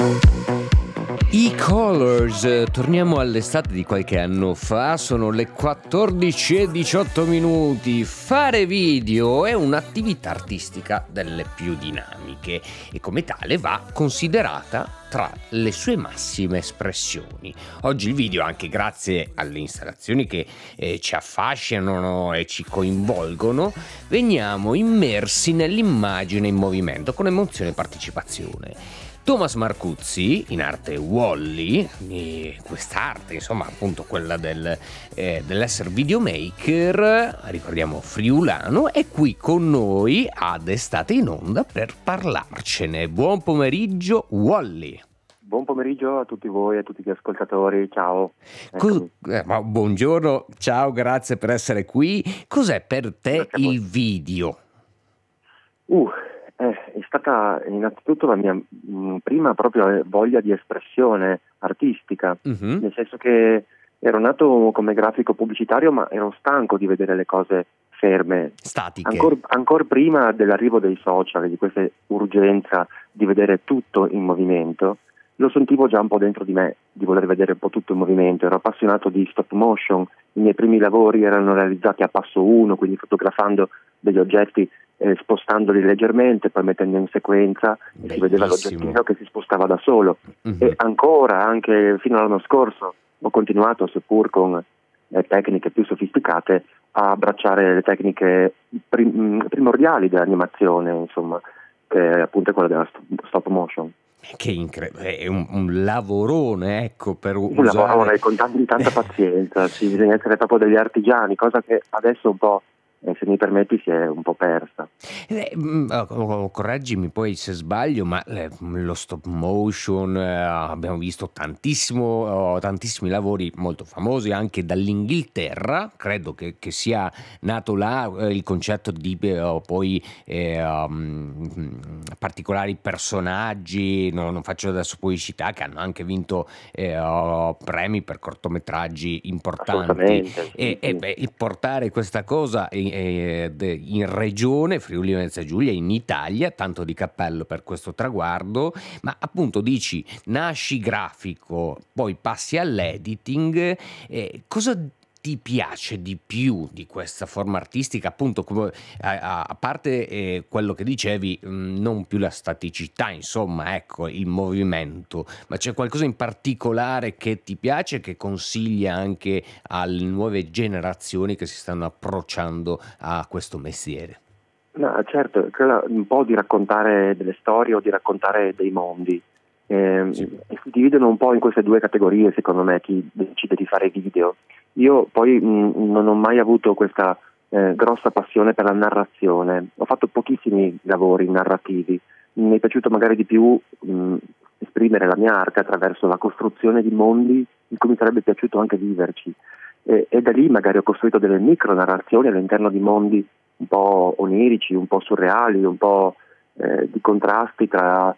I Colors, torniamo all'estate di qualche anno fa, sono le 14:18. Fare video è un'attività artistica delle più dinamiche e come tale va considerata tra le sue massime espressioni. Oggi il video, anche grazie alle installazioni che ci affascinano e ci coinvolgono, veniamo immersi nell'immagine in movimento con emozione e partecipazione. Thomas Marcuzzi, in arte Wall-E, quest'arte, insomma, appunto quella dell'essere videomaker, ricordiamo friulano, è qui con noi ad Estate in Onda per parlarcene. Buon pomeriggio, Wall-E. Buon pomeriggio a tutti voi e a tutti gli ascoltatori, ciao. Buongiorno, ciao, grazie per essere qui. Cos'è per te il video? È stata innanzitutto la mia prima proprio voglia di espressione artistica, nel senso che ero nato come grafico pubblicitario, ma ero stanco di vedere le cose ferme, statiche. Ancora prima dell'arrivo dei social, di questa urgenza di vedere tutto in movimento. Lo sentivo già un po' dentro di me, di voler vedere un po' tutto in movimento. Ero appassionato di stop motion, i miei primi lavori erano realizzati a passo 1, quindi fotografando degli oggetti, spostandoli leggermente, poi mettendo in sequenza. Bellissimo. E si vedeva l'oggettino che si spostava da solo. E ancora, anche fino all'anno scorso, ho continuato, seppur con tecniche più sofisticate, a abbracciare le tecniche primordiali dell'animazione, insomma, che è appunto quella della stop motion. Che incredibile, è un lavorone, ecco, per un lavorone con tanta pazienza, sì, bisogna essere proprio degli artigiani, cosa che adesso un po', se mi permetti, si è un po' persa. Correggimi poi se sbaglio, ma lo stop motion, abbiamo visto tantissimi lavori molto famosi anche dall'Inghilterra. Credo che sia nato là il concetto di poi particolari personaggi, non faccio adesso pubblicità, che hanno anche vinto premi per cortometraggi importanti. E portare questa cosa in regione Friuli Venezia Giulia, in Italia, tanto di cappello per questo traguardo. Ma appunto dici, nasci grafico, poi passi all'editing, cosa ti piace di più di questa forma artistica, appunto, a parte quello che dicevi, non più la staticità, insomma, ecco, il movimento, ma c'è qualcosa in particolare che ti piace, che consiglia anche alle nuove generazioni che si stanno approcciando a questo mestiere? No, certo, quella un po' di raccontare delle storie o di raccontare dei mondi. Si dividono un po' in queste due categorie, secondo me, chi decide di fare video. Io poi non ho mai avuto questa grossa passione per la narrazione. Ho fatto pochissimi lavori narrativi. Mi è piaciuto magari di più esprimere la mia arte attraverso la costruzione di mondi in cui mi sarebbe piaciuto anche viverci. E da lì magari ho costruito delle micro narrazioni all'interno di mondi un po' onirici, un po' surreali, un po' di contrasti tra